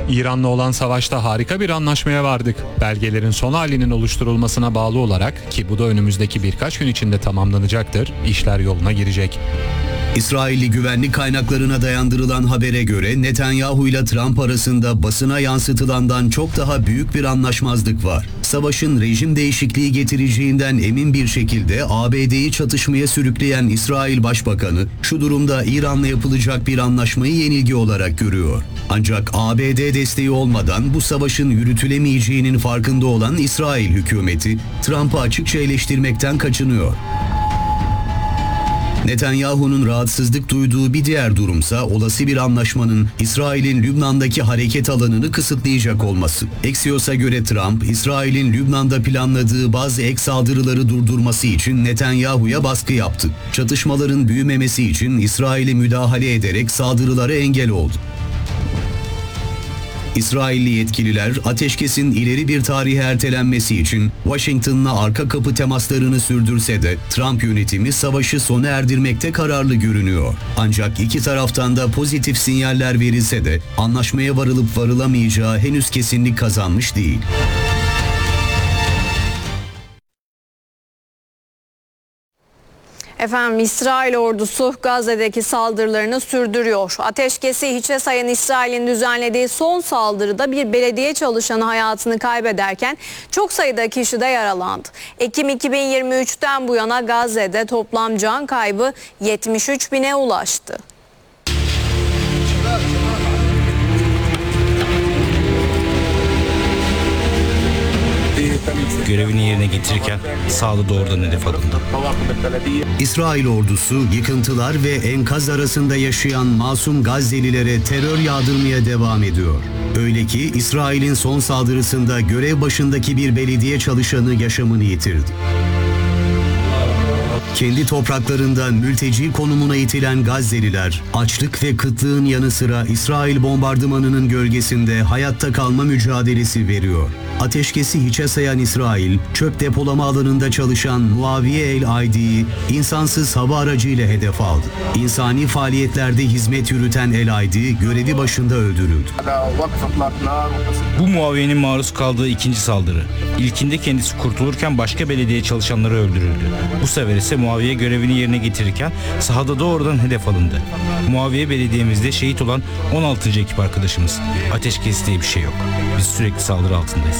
İran'la olan savaşta harika bir anlaşmaya vardık. Belgelerin son halinin oluşturulmasına bağlı olarak, ki bu da önümüzdeki birkaç gün içinde tamamlanacaktır, işler yoluna girecek. İsrailli güvenlik kaynaklarına dayandırılan habere göre Netanyahu ile Trump arasında basına yansıtılandan çok daha büyük bir anlaşmazlık var. Savaşın rejim değişikliği getireceğinden emin bir şekilde ABD'yi çatışmaya sürükleyen İsrail Başbakanı şu durumda İran'la yapılacak bir anlaşmayı yenilgi olarak görüyor. Ancak ABD desteği olmadan bu savaşın yürütülemeyeceğinin farkında olan İsrail hükümeti Trump'ı açıkça eleştirmekten kaçınıyor. Netanyahu'nun rahatsızlık duyduğu bir diğer durumsa olası bir anlaşmanın İsrail'in Lübnan'daki hareket alanını kısıtlayacak olması. Axios'a göre Trump, İsrail'in Lübnan'da planladığı bazı ek saldırıları durdurması için Netanyahu'ya baskı yaptı. Çatışmaların büyümemesi için İsrail'e müdahale ederek saldırılara engel oldu. İsrailli yetkililer ateşkesin ileri bir tarihe ertelenmesi için Washington'la arka kapı temaslarını sürdürse de Trump yönetimi savaşı sona erdirmekte kararlı görünüyor. Ancak iki taraftan da pozitif sinyaller verilse de anlaşmaya varılıp varılamayacağı henüz kesinlik kazanmış değil. Efendim, İsrail ordusu Gazze'deki saldırılarını sürdürüyor. Ateşkesi hiçe sayan İsrail'in düzenlediği son saldırıda bir belediye çalışanı hayatını kaybederken çok sayıda kişi de yaralandı. Ekim 2023'ten bu yana Gazze'de toplam can kaybı 73 bine ulaştı. Görevini yerine getirirken sağda doğrudan hedef alındı. İsrail ordusu yıkıntılar ve enkaz arasında yaşayan masum Gazze'lilere terör yağdırmaya devam ediyor. Öyle ki İsrail'in son saldırısında görev başındaki bir belediye çalışanı yaşamını yitirdi. Kendi topraklarında mülteci konumuna itilen Gazze'liler, açlık ve kıtlığın yanı sıra İsrail bombardımanının gölgesinde hayatta kalma mücadelesi veriyor. Ateşkesi hiçe sayan İsrail, çöp depolama alanında çalışan Muaviye El-Aydi'yi insansız hava aracıyla hedef aldı. İnsani faaliyetlerde hizmet yürüten El-Aydi görevi başında öldürüldü. Bu Muaviye'nin maruz kaldığı ikinci saldırı. İlkinde kendisi kurtulurken başka belediye çalışanları öldürüldü. Bu sefer ise Muaviye görevini yerine getirirken sahada doğrudan hedef alındı. Muaviye belediyemizde şehit olan 16. ekip arkadaşımız. Ateşkes diye bir şey yok. Biz sürekli saldırı altındayız.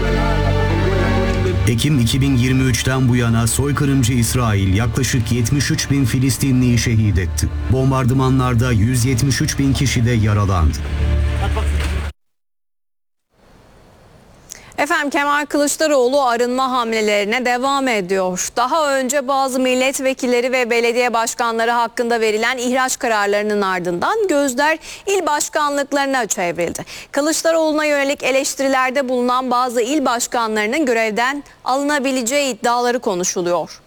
Ekim 2023'ten bu yana soykırımcı İsrail yaklaşık 73 bin Filistinliyi şehit etti. Bombardımanlarda 173 bin kişi de yaralandı. Efendim, Kemal Kılıçdaroğlu arınma hamlelerine devam ediyor. Daha önce bazı milletvekilleri ve belediye başkanları hakkında verilen ihraç kararlarının ardından gözler il başkanlıklarına çevrildi. Kılıçdaroğlu'na yönelik eleştirilerde bulunan bazı il başkanlarının görevden alınabileceği iddiaları konuşuluyor.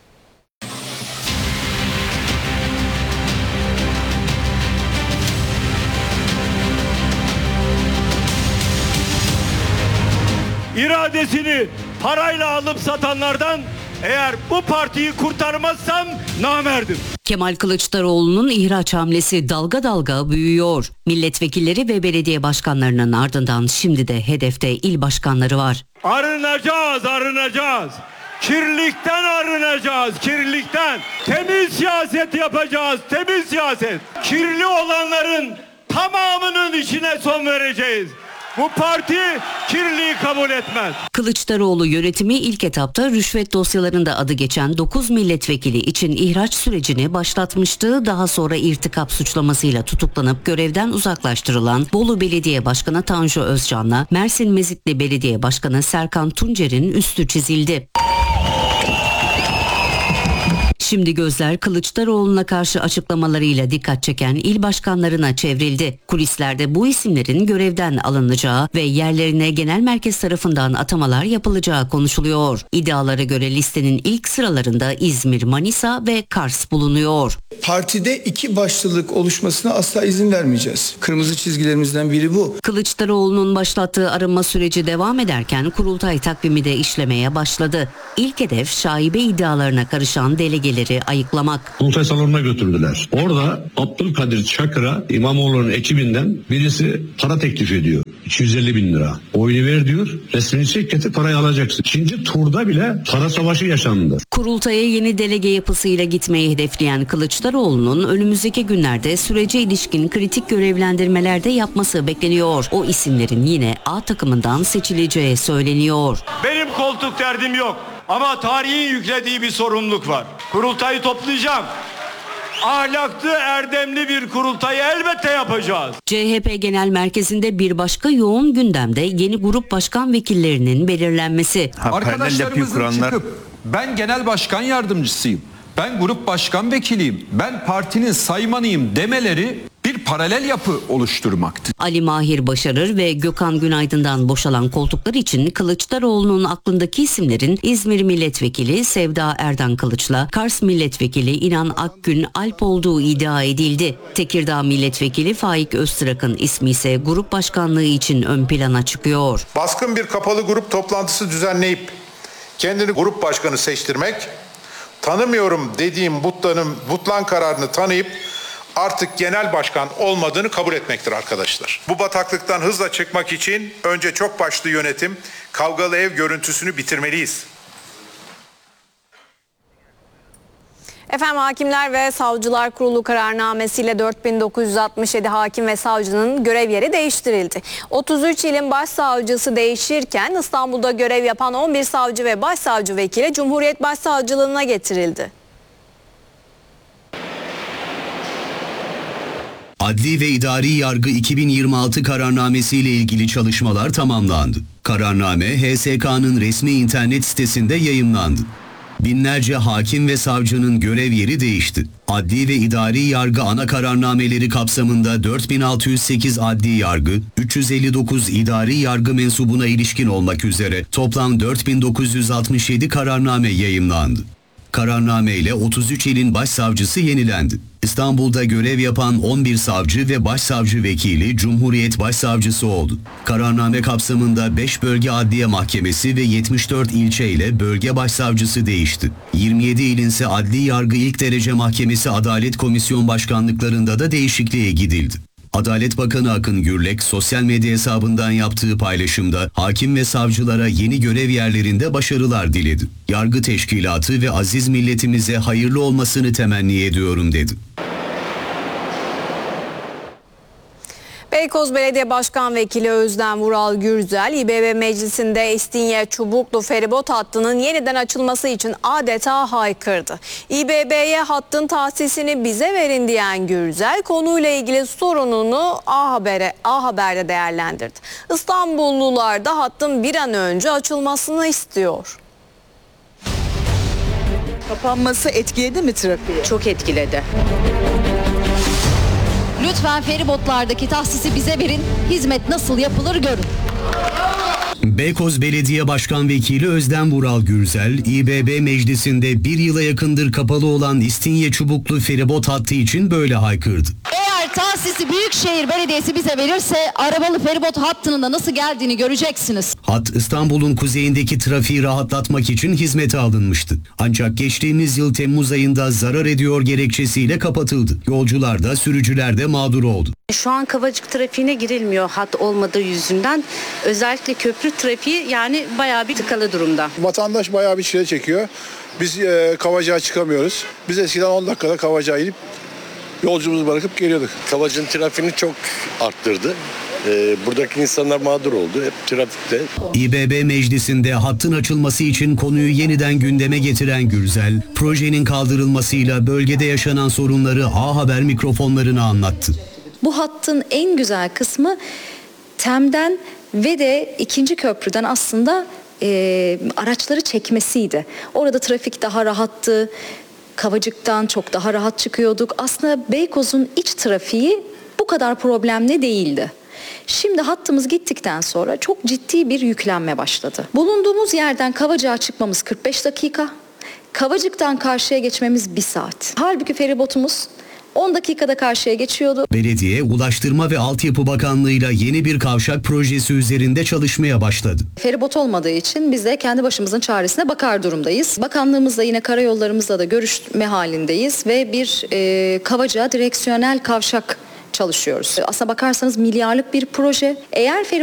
İradesini parayla alıp satanlardan eğer bu partiyi kurtarmazsam namerdim. Kemal Kılıçdaroğlu'nun ihraç hamlesi dalga dalga büyüyor. Milletvekilleri ve belediye başkanlarının ardından şimdi de hedefte il başkanları var. Arınacağız. Kirlilikten arınacağız, kirlilikten. Temiz siyaset yapacağız, temiz siyaset. Kirli olanların tamamının içine son vereceğiz. Bu parti kirliliği kabul etmez. Kılıçdaroğlu yönetimi ilk etapta rüşvet dosyalarında adı geçen 9 milletvekili için ihraç sürecini başlatmıştı. Daha sonra irtikap suçlamasıyla tutuklanıp görevden uzaklaştırılan Bolu Belediye Başkanı Tanju Özcan'la Mersin Mezitli Belediye Başkanı Serkan Tuncer'in üstü çizildi. Şimdi gözler Kılıçdaroğlu'na karşı açıklamalarıyla dikkat çeken il başkanlarına çevrildi. Kulislerde bu isimlerin görevden alınacağı ve yerlerine genel merkez tarafından atamalar yapılacağı konuşuluyor. İddialara göre listenin ilk sıralarında İzmir, Manisa ve Kars bulunuyor. Partide iki başlılık oluşmasına asla izin vermeyeceğiz. Kırmızı çizgilerimizden biri bu. Kılıçdaroğlu'nun başlattığı arınma süreci devam ederken kurultay takvimi de işlemeye başladı. İlk hedef şaibe iddialarına karışan delegeleri ayıklamak. Kurultay salonuna götürdüler. Orada Abdülkadir Çakır'a İmamoğlu'nun ekibinden birisi para teklif ediyor. 250 bin lira. Oyunu ver diyor. Resmini çek getir parayı alacaksın. İkinci turda bile para savaşı yaşandı. Kurultaya yeni delege yapısıyla gitmeyi hedefleyen Kılıçdaroğlu'nun önümüzdeki günlerde sürece ilişkin kritik görevlendirmelerde yapması bekleniyor. O isimlerin yine A takımından seçileceği söyleniyor. Benim koltuk derdim yok ama tarihin yüklediği bir sorumluluk var. Kurultayı toplayacağım. Ahlaklı, erdemli bir kurultayı elbette yapacağız. CHP Genel Merkezi'nde bir başka yoğun gündemde yeni grup başkan vekillerinin belirlenmesi. Arkadaşlarımızın çıkıp ben genel başkan yardımcısıyım, ben grup başkan vekiliyim, ben partinin saymanıyım demeleri bir paralel yapı oluşturmaktı. Ali Mahir Başarır ve Gökhan Günaydın'dan boşalan koltuklar için Kılıçdaroğlu'nun aklındaki isimlerin İzmir Milletvekili Sevda Erdan Kılıç'la Kars Milletvekili İnan Akgün Alp olduğu iddia edildi. Tekirdağ Milletvekili Faik Öztrak'ın ismi ise grup başkanlığı için ön plana çıkıyor. Baskın bir kapalı grup toplantısı düzenleyip kendini grup başkanı seçtirmek, tanımıyorum dediğim butlan kararını tanıyıp artık genel başkan olmadığını kabul etmektir arkadaşlar. Bu bataklıktan hızla çıkmak için önce çok başlı yönetim, kavgalı ev görüntüsünü bitirmeliyiz. Efendim Hakimler ve Savcılar Kurulu kararnamesiyle 4967 hakim ve savcının görev yeri değiştirildi. 33 ilin başsavcısı değişirken İstanbul'da görev yapan 11 savcı ve başsavcı vekili Cumhuriyet Başsavcılığına getirildi. Adli ve İdari Yargı 2026 kararnamesiyle ilgili çalışmalar tamamlandı. Kararname HSK'nın resmi internet sitesinde yayımlandı. Binlerce hakim ve savcının görev yeri değişti. Adli ve idari yargı ana kararnameleri kapsamında 4608 adli yargı, 359 idari yargı mensubuna ilişkin olmak üzere toplam 4967 kararname yayımlandı. Kararname ile 33 ilin başsavcısı yenilendi. İstanbul'da görev yapan 11 savcı ve başsavcı vekili Cumhuriyet Başsavcısı oldu. Kararname kapsamında 5 bölge adliye mahkemesi ve 74 ilçe ile bölge başsavcısı değişti. 27 ilin ise adli yargı ilk derece mahkemesi Adalet Komisyon Başkanlıklarında da değişikliğe gidildi. Adalet Bakanı Akın Gürlek sosyal medya hesabından yaptığı paylaşımda hakim ve savcılara yeni görev yerlerinde başarılar diledi. Yargı teşkilatı ve aziz milletimize hayırlı olmasını temenni ediyorum dedi. Beykoz Belediye Başkan Vekili Özlem Vural Gürzel, İBB Meclisi'nde İstinye Çubuklu feribot hattının yeniden açılması için adeta haykırdı. İBB'ye hattın tahsisini bize verin diyen Gürzel, konuyla ilgili sorununu A Haber'de değerlendirdi. İstanbullular da hattın bir an önce açılmasını istiyor. Kapanması etkiledi mi trafiği? Çok etkiledi. Lütfen feribotlardaki tahsisi bize verin. Hizmet nasıl yapılır görün. Beykoz Belediye Başkan Vekili Özlem Vural Gürzel, İBB Meclisi'nde bir yıla yakındır kapalı olan İstinye Çubuklu feribot hattı için böyle haykırdı. Eğer tahsisi Büyükşehir Belediyesi bize verirse arabalı feribot hattının da nasıl geldiğini göreceksiniz. Hat İstanbul'un kuzeyindeki trafiği rahatlatmak için hizmete alınmıştı. Ancak geçtiğimiz yıl Temmuz ayında zarar ediyor gerekçesiyle kapatıldı. Yolcular da sürücüler de mağdur oldu. Şu an Kavacık trafiğine girilmiyor hat olmadığı yüzünden. Özellikle köprü trafiği yani bayağı bir tıkalı durumda. Vatandaş bayağı bir çile çekiyor. Biz Kavacık'a çıkamıyoruz. Biz eskiden 10 dakikada Kavacık'a inip yolcumuzu bırakıp geliyorduk. Kavacık'ın trafiğini çok arttırdı. Buradaki insanlar mağdur oldu. Hep trafikte. İBB Meclisi'nde hattın açılması için konuyu yeniden gündeme getiren Gürzel, projenin kaldırılmasıyla bölgede yaşanan sorunları A Haber mikrofonlarına anlattı. Bu hattın en güzel kısmı TEM'den ve de 2. köprüden aslında araçları çekmesiydi. Orada trafik daha rahattı. Kavacık'tan çok daha rahat çıkıyorduk. Aslında Beykoz'un iç trafiği bu kadar problemli değildi. Şimdi hattımız gittikten sonra çok ciddi bir yüklenme başladı. Bulunduğumuz yerden Kavacık'a çıkmamız 45 dakika. Kavacık'tan karşıya geçmemiz 1 saat. Halbuki feribotumuz 10 dakikada karşıya geçiyordu. Belediye, Ulaştırma ve Altyapı Bakanlığı'yla yeni bir kavşak projesi üzerinde çalışmaya başladı. Feribot olmadığı için biz de kendi başımızın çaresine bakar durumdayız. Bakanlığımızla yine karayollarımızla da görüşme halindeyiz ve bir Kavacık'a direksiyonel kavşak çalışıyoruz. Aslına bakarsanız milyarlık bir proje. Eğer